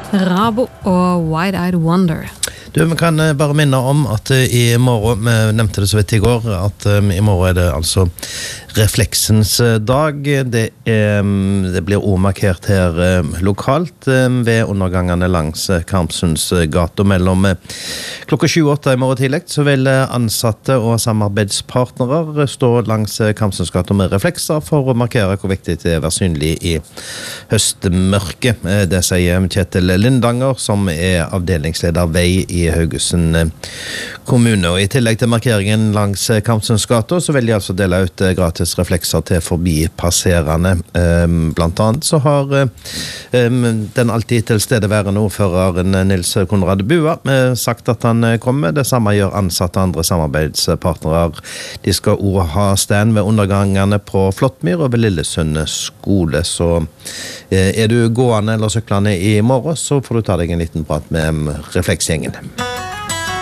Rabo og Wide-Eyed Wonder. Du, vi kan bare minne om at i morgen, vi nevnte det så vidt i går, at i morgen det altså refleksens dag. Det blir også markert her lokalt ved undergangene langs Karmsundsgata mellom klokka 7 og 8 i morgen tidlig. Så vil ansatte og samarbeidspartnere stå langs Karmsundsgata med reflekser for å markere hvor viktig det er å være synlig i høstmørket. Det sier Kjetil Lindanger, som er avdelingsleder vei i Haugesund kommune. Og i tillegg til markeringen langs Karmsundsgata så vil de altså dele ut gratis reflekser til forbipasserende. Blant annet så har den alltid tilstedeværende ordføreren Nils Konrad Bua sagt at han kommer. Det samme gjør ansatte andre samarbeidspartnere. De skal også ha stand ved undergangene på Flåttmyr og ved Lillesund skole. Så er du gående eller syklende i morgen, så får du ta deg en liten prat med refleksgjengen.